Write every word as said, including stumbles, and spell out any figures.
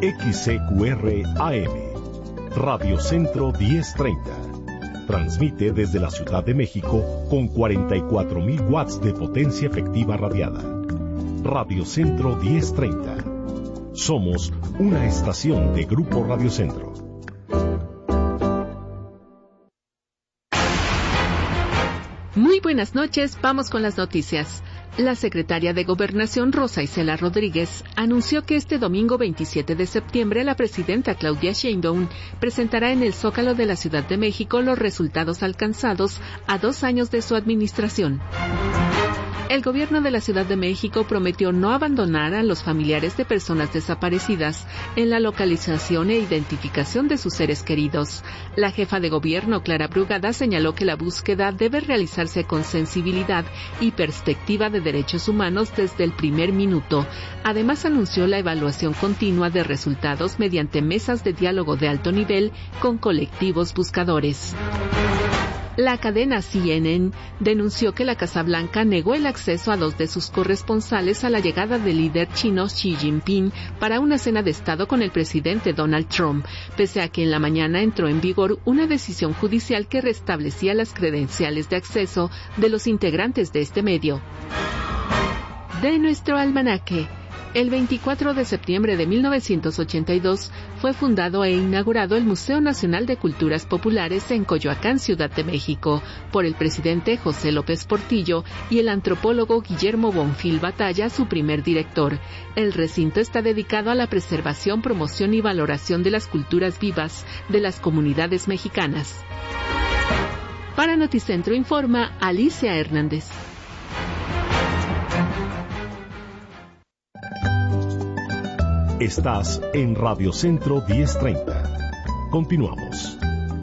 X C Q R A M, Radio Centro diez treinta. Transmite desde la Ciudad de México con cuarenta y cuatro mil watts de potencia efectiva radiada. Radio Centro diez treinta. Somos una estación de Grupo Radio Centro. Muy buenas noches, vamos con las noticias. La secretaria de Gobernación, Rosa Isela Rodríguez, anunció que este domingo veintisiete de septiembre la presidenta Claudia Sheinbaum presentará en el Zócalo de la Ciudad de México los resultados alcanzados a dos años de su administración. El gobierno de la Ciudad de México prometió no abandonar a los familiares de personas desaparecidas en la localización e identificación de sus seres queridos. La jefa de gobierno, Clara Brugada, señaló que la búsqueda debe realizarse con sensibilidad y perspectiva de derechos humanos desde el primer minuto. Además, anunció la evaluación continua de resultados mediante mesas de diálogo de alto nivel con colectivos buscadores. La cadena C N N denunció que la Casa Blanca negó el acceso a dos de sus corresponsales a la llegada del líder chino Xi Jinping para una cena de Estado con el presidente Donald Trump, pese a que en la mañana entró en vigor una decisión judicial que restablecía las credenciales de acceso de los integrantes de este medio. De nuestro almanaque. El veinticuatro de septiembre de mil novecientos ochenta y dos fue fundado e inaugurado el Museo Nacional de Culturas Populares en Coyoacán, Ciudad de México, por el presidente José López Portillo y el antropólogo Guillermo Bonfil Batalla, su primer director. El recinto está dedicado a la preservación, promoción y valoración de las culturas vivas de las comunidades mexicanas. Para Noticentro informa Alicia Hernández. Estás en Radio Centro diez treinta. Continuamos.